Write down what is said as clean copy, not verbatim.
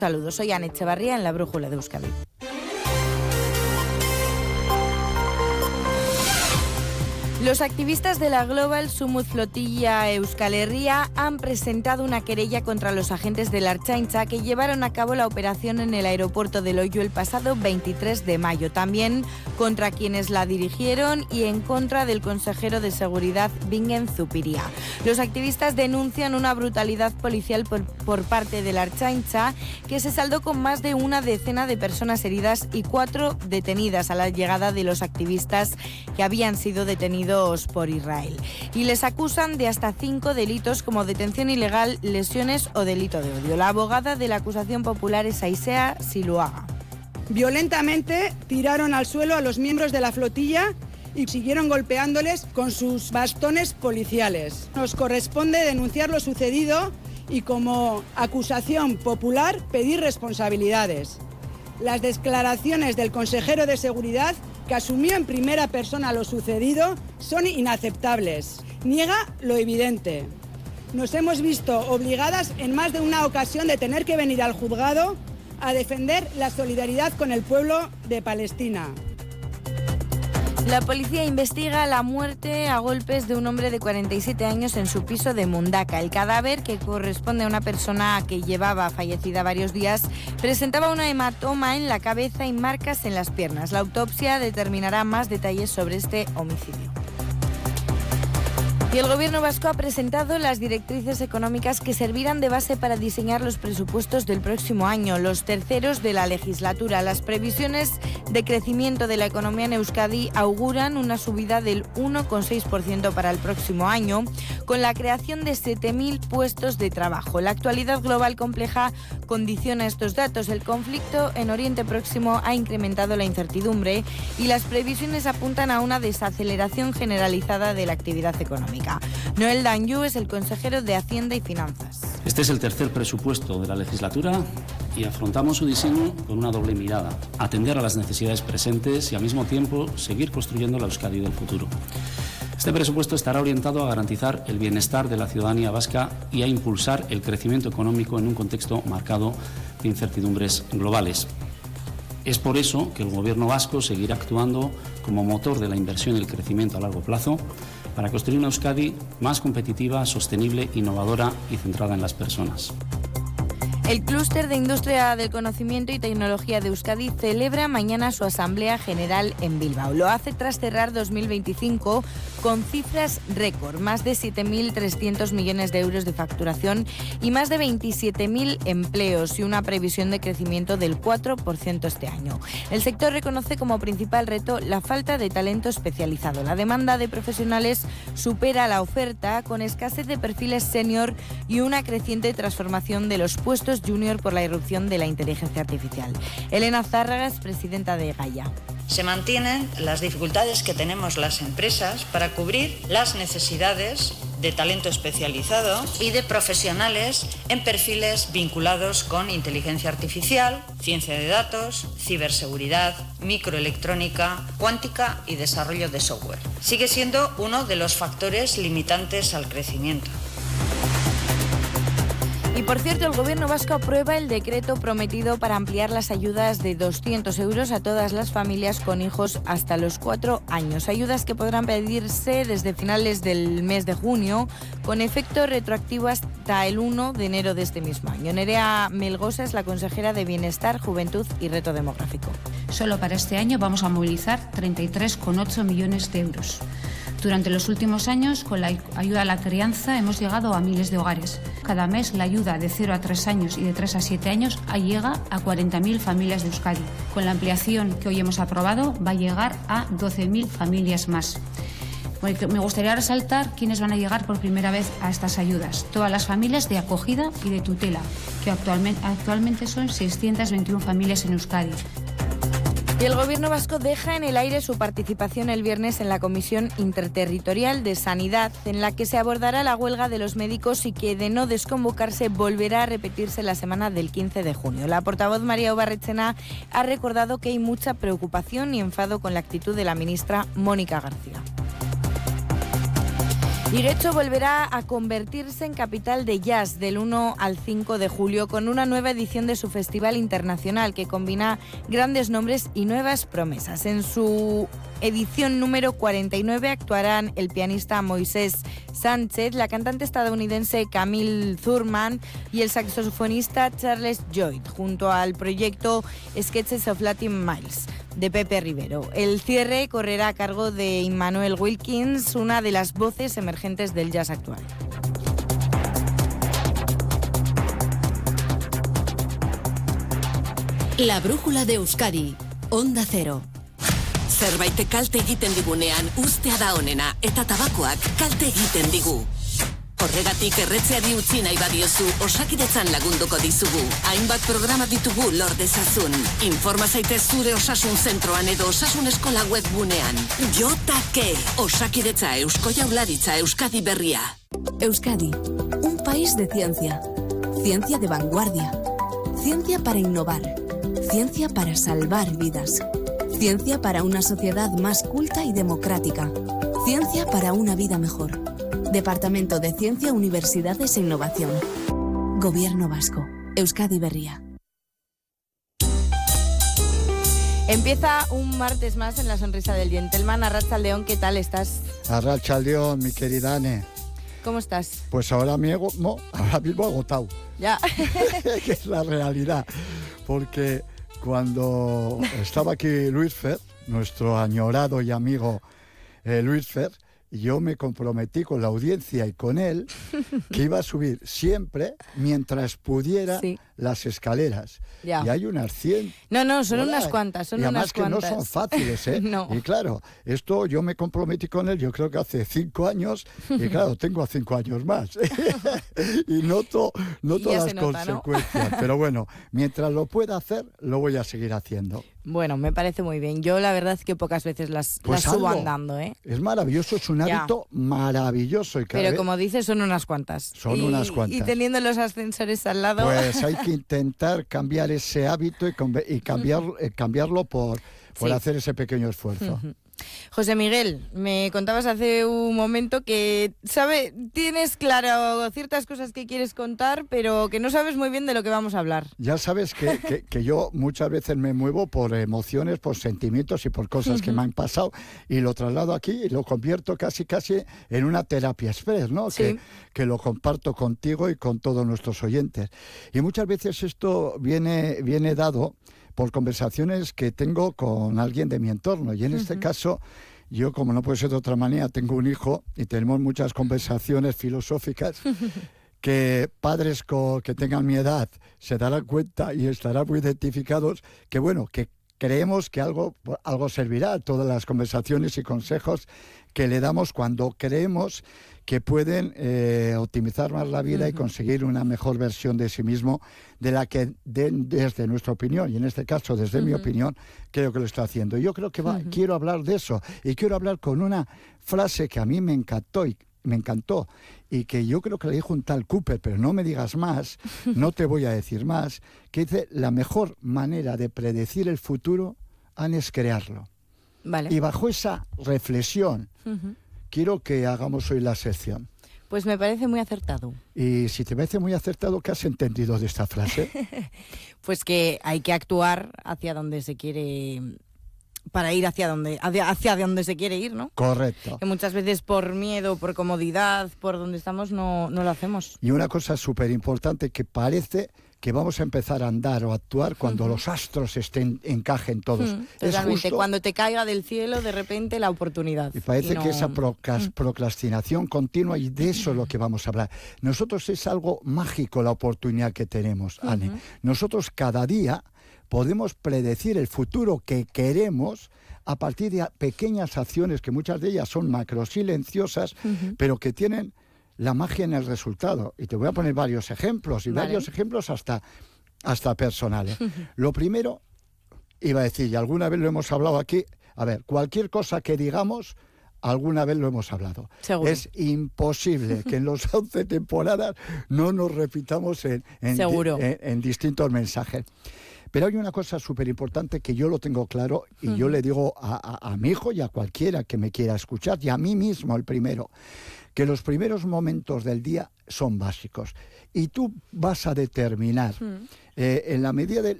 Saludos, soy Ana Echevarría en la Brújula de Euskadi. Los activistas de la Global Sumut Flotilla Euskal Herria han presentado una querella contra los agentes de la Ertzaintza que llevaron a cabo la operación en el aeropuerto de Loiu el pasado 23 de mayo. También contra quienes la dirigieron y en contra del consejero de Seguridad Bingen Zupiria. Los activistas denuncian una brutalidad policial por parte de la Ertzaintza que se saldó con más de una decena de personas heridas y 4 detenidas a la llegada de los activistas que habían sido detenidos por Israel. Y les acusan de hasta 5 delitos como detención ilegal, lesiones o delito de odio. La abogada de la acusación popular es Aisea Siluaga. Violentamente tiraron al suelo a los miembros de la flotilla y siguieron golpeándoles con sus bastones policiales. Nos corresponde denunciar lo sucedido y como acusación popular pedir responsabilidades. Las declaraciones del consejero de Seguridad, que asumió en primera persona lo sucedido, son inaceptables. Niega lo evidente. Nos hemos visto obligadas en más de una ocasión de tener que venir al juzgado a defender la solidaridad con el pueblo de Palestina. La policía investiga la muerte a golpes de un hombre de 47 años en su piso de Mundaka. El cadáver, que corresponde a una persona que llevaba fallecida varios días, presentaba una hematoma en la cabeza y marcas en las piernas. La autopsia determinará más detalles sobre este homicidio. Y el Gobierno vasco ha presentado las directrices económicas que servirán de base para diseñar los presupuestos del próximo año, los terceros de la legislatura. Las previsiones de crecimiento de la economía en Euskadi auguran una subida del 1,6% para el próximo año, con la creación de 7.000 puestos de trabajo. La actualidad global compleja condiciona estos datos. El conflicto en Oriente Próximo ha incrementado la incertidumbre y las previsiones apuntan a una desaceleración generalizada de la actividad económica. Noel Danyu es el consejero de Hacienda y Finanzas. Este es el tercer presupuesto de la legislatura y afrontamos su diseño con una doble mirada: atender a las necesidades presentes y al mismo tiempo seguir construyendo la Euskadi del futuro. Este presupuesto estará orientado a garantizar el bienestar de la ciudadanía vasca y a impulsar el crecimiento económico en un contexto marcado de incertidumbres globales. Es por eso que el Gobierno vasco seguirá actuando como motor de la inversión y el crecimiento a largo plazo para construir una Euskadi más competitiva, sostenible, innovadora y centrada en las personas. El Clúster de Industria del Conocimiento y Tecnología de Euskadi celebra mañana su Asamblea General en Bilbao. Lo hace tras cerrar 2025 con cifras récord, más de 7.300 millones de euros de facturación y más de 27.000 empleos y una previsión de crecimiento del 4% este año. El sector reconoce como principal reto la falta de talento especializado. La demanda de profesionales supera la oferta, con escasez de perfiles senior y una creciente transformación de los puestos junior por la irrupción de la inteligencia artificial. Elena Zárraga es presidenta de Gaia. Se mantienen las dificultades que tenemos las empresas para cubrir las necesidades de talento especializado y de profesionales en perfiles vinculados con inteligencia artificial, ciencia de datos, ciberseguridad, microelectrónica, cuántica y desarrollo de software. Sigue siendo uno de los factores limitantes al crecimiento. Y por cierto, el Gobierno vasco aprueba el decreto prometido para ampliar las ayudas de 200 euros a todas las familias con hijos hasta los 4 años. Ayudas que podrán pedirse desde finales del mes de junio, con efecto retroactivo hasta el 1 de enero de este mismo año. Nerea Melgosa es la consejera de Bienestar, Juventud y Reto Demográfico. Solo para este año vamos a movilizar 33,8 millones de euros. Durante los últimos años, con la ayuda a la crianza, hemos llegado a miles de hogares. Cada mes, la ayuda de 0 a 3 años y de 3 a 7 años llega a 40.000 familias de Euskadi. Con la ampliación que hoy hemos aprobado, va a llegar a 12.000 familias más. Me gustaría resaltar quiénes van a llegar por primera vez a estas ayudas. Todas las familias de acogida y de tutela, que actualmente son 621 familias en Euskadi. Y el Gobierno vasco deja en el aire su participación el viernes en la Comisión Interterritorial de Sanidad, en la que se abordará la huelga de los médicos y que, de no desconvocarse, volverá a repetirse la semana del 15 de junio. La portavoz María Obarrechena ha recordado que hay mucha preocupación y enfado con la actitud de la ministra Mónica García. Y Guecho volverá a convertirse en capital de jazz del 1 al 5 de julio con una nueva edición de su festival internacional que combina grandes nombres y nuevas promesas. En su edición número 49 actuarán el pianista Moisés Sánchez, la cantante estadounidense Camille Thurman y el saxofonista Charles Lloyd, junto al proyecto Sketches of Latin Miles de Pepe Rivero. El cierre correrá a cargo de Immanuel Wilkins, una de las voces emergentes del jazz actual. La brújula de Euskadi, Onda Cero. Zerbait kalte egiten digunean ustea da onena eta tabakoak kalte egiten digu. Horregatik erretzeari utzi nahi badiozu, Osakidetzan lagunduko dizugu. Hainbat programa ditugu lor dezazun. Informa zaitez zure osasun zentroan edo osasun eskola webgunean. JK, Osakidetza Eusko Jaurlaritza Euskadi Berria. Euskadi, un país de ciencia. Ciencia de vanguardia. Ciencia para innovar. Ciencia para salvar vidas. Ciencia para una sociedad más culta y democrática. Ciencia para una vida mejor. Departamento de Ciencia, Universidades e Innovación. Gobierno Vasco. Euskadi Berria. Empieza un martes más en La Sonrisa del Gentleman. Arratsaldeon, ¿qué tal estás? Arratsaldeon, mi querida Ane. ¿Cómo estás? Pues ahora mismo agotado. Ya. Que es la realidad. Porque cuando estaba aquí Luis Fer, nuestro añorado y amigo Luis Fer, yo me comprometí con la audiencia y con él que iba a subir siempre mientras pudiera las escaleras. Ya. Y hay unas 100. No, son unas cuantas, son unas cuantas. Y además que no son fáciles, ¿eh? No. Y claro, esto yo me comprometí con él, yo creo que hace 5 años, y claro, tengo 5 años más. Y noto las consecuencias. ¿No? Pero bueno, mientras lo pueda hacer, lo voy a seguir haciendo. Bueno, me parece muy bien. Yo la verdad es que pocas veces las subo andando, ¿eh? Es maravilloso, es un hábito maravilloso. Y pero como dices, son unas cuantas. Unas cuantas. Y teniendo los ascensores al lado... Pues hay que intentar cambiar ese hábito y cambiarlo por hacer ese pequeño esfuerzo. José Miguel, me contabas hace un momento que tienes claro ciertas cosas que quieres contar, pero que no sabes muy bien de lo que vamos a hablar. Ya sabes que yo muchas veces me muevo por emociones, por sentimientos y por cosas que me han pasado, y lo traslado aquí y lo convierto casi en una terapia express, ¿no? Sí. Que lo comparto contigo y con todos nuestros oyentes. Y muchas veces esto viene dado por conversaciones que tengo con alguien de mi entorno. Y en este caso, yo, como no puede ser de otra manera, tengo un hijo y tenemos muchas conversaciones filosóficas que padres que tengan mi edad se darán cuenta y estarán muy identificados que, bueno, que creemos que algo servirá a todas las conversaciones y consejos que le damos cuando creemos que pueden optimizar más la vida y conseguir una mejor versión de sí mismo de la que desde nuestra opinión, y en este caso desde mi opinión, creo que lo está haciendo. Y yo creo que quiero hablar de eso, y quiero hablar con una frase que a mí me encantó y que yo creo que le dijo un tal Cooper, pero no me digas más, no te voy a decir más, que dice: la mejor manera de predecir el futuro, Ana, es crearlo. Vale. Y bajo esa reflexión, quiero que hagamos hoy la sección. Pues me parece muy acertado. Y si te parece muy acertado, ¿qué has entendido de esta frase? Pues que hay que actuar hacia donde se quiere, para ir hacia donde se quiere ir, ¿no? Correcto. Que muchas veces por miedo, por comodidad, por donde estamos, no lo hacemos. Y una cosa súper importante, que parece que vamos a empezar a andar o a actuar cuando los astros encajen todos. Totalmente, justo, cuando te caiga del cielo de repente la oportunidad. Y parece que esa procrastinación continua, y de eso es lo que vamos a hablar. Nosotros es algo mágico la oportunidad que tenemos, Ane. Nosotros cada día podemos predecir el futuro que queremos a partir de pequeñas acciones, que muchas de ellas son macrosilenciosas, pero que tienen la magia en el resultado. Y te voy a poner varios ejemplos, varios ejemplos hasta personales. Lo primero, iba a decir, y alguna vez lo hemos hablado aquí, a ver, cualquier cosa que digamos, alguna vez lo hemos hablado. Seguro. Es imposible que en los 11 temporadas no nos repitamos en distintos mensajes. Pero hay una cosa súper importante que yo lo tengo claro y yo le digo a mi hijo y a cualquiera que me quiera escuchar, y a mí mismo el primero, que los primeros momentos del día son básicos. Y tú vas a determinar, en la medida de